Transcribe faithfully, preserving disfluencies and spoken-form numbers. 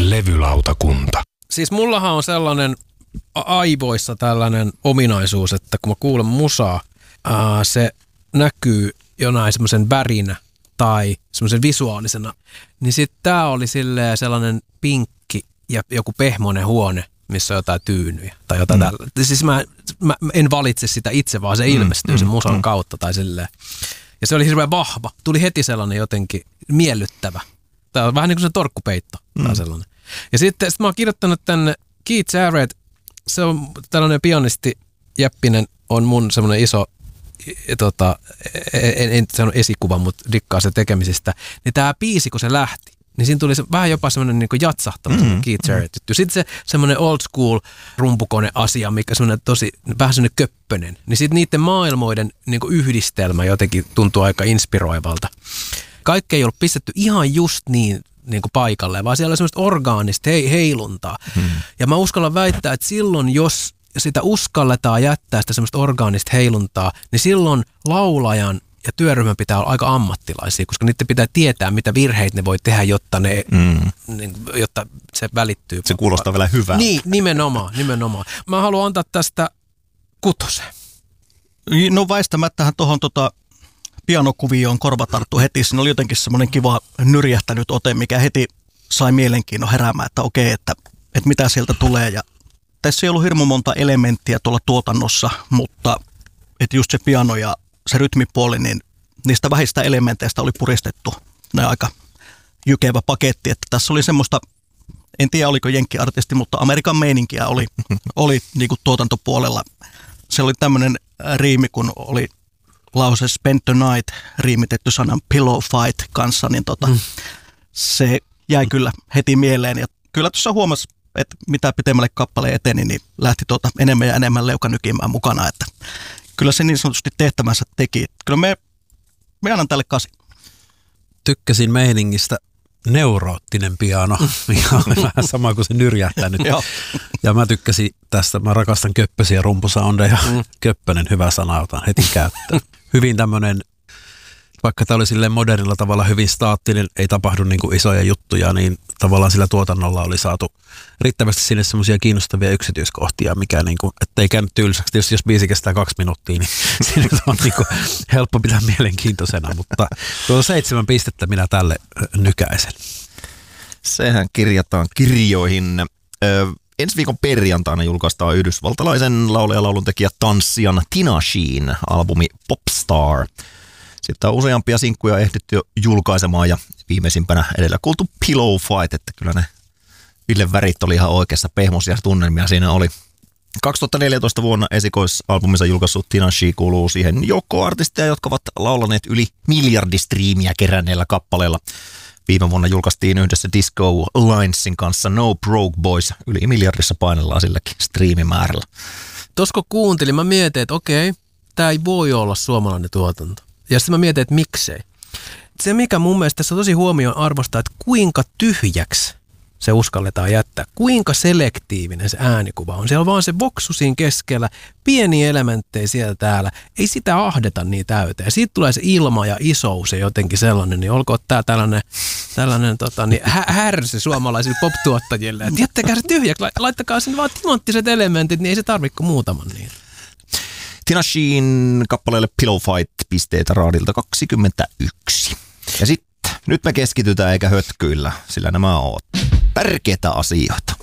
Levylautakunta. Siis mullahan on sellainen aivoissa tällainen ominaisuus, että kun mä kuulen musaa, ää, se näkyy jonain semmoisen värinä tai semmoisen visuaalisena, niin sitten tää oli silleen sellainen pinkki ja joku pehmoinen huone, missä on jotain tyynyjä tai jotain mm. tällä. Siis mä, mä en valitse sitä itse, vaan se ilmestyy mm. sen musan mm. kautta tai silleen. Ja se oli hirveän vahva. Tuli heti sellainen jotenkin miellyttävä. Tää on vähän niin kuin se torkkupeitto mm. tai sellainen. Ja sitten sit mä oon kirjoittanut tänne Keith Jarrett, se on tällainen pianisti, jäppinen, on mun semmoinen iso, tota, en, en sano esikuva, mutta dikkaa se tekemisistä. Niin tää biisi, kun se lähti, niin siinä tuli se, vähän jopa semmoinen niin kuin jatsahtava mm. Keith Jarrett juttu. Sitten se semmoinen old school rumpukone-asia, mikä semmoinen tosi, vähän semmoinen köppönen. Niin sitten niiden maailmoiden niin kuin yhdistelmä jotenkin tuntuu aika inspiroivalta. Kaikki ei ollut pistetty ihan just niin, niin kuin paikalle, vaan siellä oli semmoista orgaanista hei, heiluntaa. Hmm. Ja mä uskallan väittää, että silloin, jos sitä uskalletaan jättää sitä semmoista orgaanista heiluntaa, niin silloin laulajan ja työryhmän pitää olla aika ammattilaisia, koska niiden pitää tietää, mitä virheitä ne voi tehdä, jotta, ne, hmm. niin, jotta se välittyy. Se kuulostaa vielä hyvältä. Niin, nimenomaan, nimenomaan. Mä haluan antaa tästä kutosen. No väistämättähän tuohon tota pianokuvioon korva tarttu heti. Siinä oli jotenkin semmoinen kiva nyrjähtänyt ote, mikä heti sai mielenkiinnon heräämään, että okei, että, että mitä sieltä tulee. Ja tässä ei ollut hirmu monta elementtiä tuolla tuotannossa, mutta että just se piano ja se rytmipuoli, niin niistä vähistä elementeistä oli puristettu ne aika jykevä paketti. Että tässä oli semmoista, en tiedä oliko jenkkiartisti, mutta Amerikan meininkiä oli, oli niin kuin tuotantopuolella. Se oli tämmöinen riimi, kun oli lause Spend the Night riimitetty sanan Pillow Fight kanssa, niin tota, mm. se jäi kyllä heti mieleen. Ja kyllä tuossa huomasi, että mitä pitemmälle kappale eteni, niin lähti tuota enemmän ja enemmän leuka nykimään mukana. Että kyllä se niin sanotusti tehtävänsä teki. Kyllä me, me annan tälle kasi. Tykkäsin meiningistä neuroottinen piano, mikä on vähän sama kuin se nyrjähtänyt. Ja mä tykkäsin tästä, mä rakastan köppösiä rumpusoundeja. Mm. Köppönen, hyvä sana, otan heti käyttöön. Hyvin tämmönen, vaikka tämä oli silleen modernilla tavalla hyvin staattinen, ei tapahdu niin kuin isoja juttuja, niin tavallaan sillä tuotannolla oli saatu riittävästi sinne semmoisia kiinnostavia yksityiskohtia, mikä niin kuin, ettei käynyt tylsäksi. Tietysti jos biisi kestää kaksi minuuttia, niin siinä on niin kuin helppo pitää mielenkiintoisena, mutta tuota seitsemän pistettä minä tälle nykäisen. Sehän kirjataan kirjoihin. Ö, ensi viikon perjantaina julkaistaan yhdysvaltalaisen laulaja lauluntekijä tanssijan Tinashen albumi Popstar. Sitten on useampia sinkkuja ehditty jo julkaisemaan ja viimeisimpänä edellä kuultu Pillow Fight, että kyllä ne Ville värit oli ihan oikeassa, pehmoisia tunnelmia siinä oli. kaksituhattaneljätoista vuonna esikoisalbuminsa julkaissut Tinashe kuuluu siihen joukkoon artisteja, jotka ovat laulaneet yli miljardistriimiä keränneellä kappaleella. Viime vuonna julkaistiin yhdessä Disco Linesin kanssa No Broke Boys. Yli miljardissa painellaan silläkin striimimäärällä. Tuossa kun kuuntelin, mä mietin, että okei, tämä ei voi olla suomalainen tuotanto. Ja sitten mä mietin, että miksei. Se, mikä mun mielestä tässä on tosi huomioon arvostaa, että kuinka tyhjäksi se uskalletaan jättää. Kuinka selektiivinen se äänikuva on. Siellä on vaan se voksu siinä keskellä, pieniä elementtejä siellä täällä. Ei sitä ahdeta niin täyteen. Ja siitä tulee se ilma ja isous ja jotenkin sellainen, niin olkoon tää tällainen, tällainen tota, niin hä- härsi suomalaisille pop-tuottajille. Että jättäkää se tyhjäksi, laittakaa sinne vaan timanttiset elementit, niin ei se tarvitse muutaman niin. Tinashen kappaleelle Pillow Fight pisteitä raadilta kaksikymmentäyksi. Ja sitten nyt me keskitytään eikä hötkyillä, sillä nämä on tärkeitä asioita.